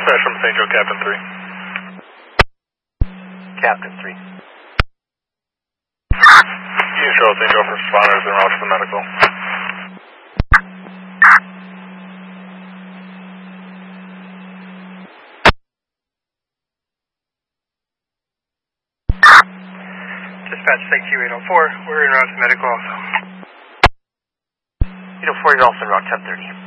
Dispatch from St. Joe, Captain 3. Captain 3. Unit Charles St. Joe for responders and route to the medical. Dispatch St. Q 804, we're en route to medical also. 804, you're also en route 1030.